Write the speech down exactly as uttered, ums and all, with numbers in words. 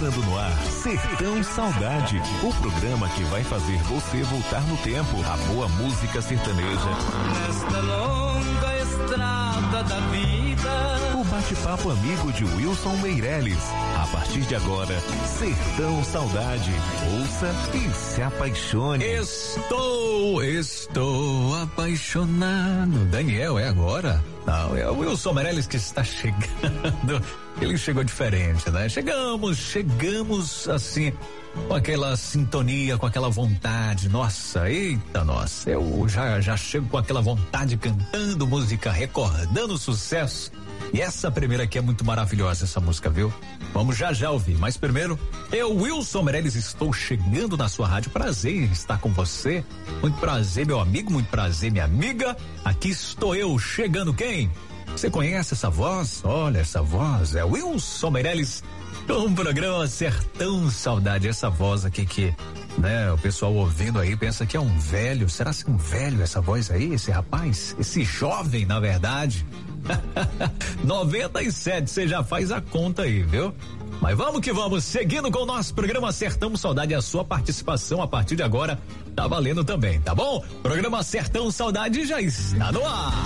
entrando no ar Sertão Saudade, o programa que vai fazer você voltar no tempo. A boa música sertaneja. Nesta longa estrada da vida. O bate-papo amigo de Wilson Meirelles. A partir de agora, Sertão Saudade. Ouça e se apaixone. Estou, estou apaixonado. Daniel, é agora? Não, é o Wilson Meirelles que está chegando. Ele chegou diferente, né? Chegamos, chegamos assim, com aquela sintonia, com aquela vontade. Nossa, eita, nossa. Eu já, já chego com aquela vontade cantando música, recordando o sucesso. E essa primeira aqui é muito maravilhosa, essa música, viu? Vamos já já ouvir. Mas primeiro, eu, Wilson Meirelles, estou chegando na sua rádio. Prazer em estar com você. Muito prazer, meu amigo, muito prazer, minha amiga. Aqui estou eu, chegando quem? Você conhece essa voz? Olha, essa voz é Wilson Meirelles, um programa Sertão Saudade. Essa voz aqui que, né, o pessoal ouvindo aí pensa que é um velho. Será que é um velho essa voz aí, esse rapaz? Esse jovem, na verdade? noventa e sete, você já faz a conta aí, viu? Mas vamos que vamos, seguindo com o nosso programa Sertão Saudade. A sua participação a partir de agora tá valendo também, tá bom? Programa Sertão Saudade já está no ar.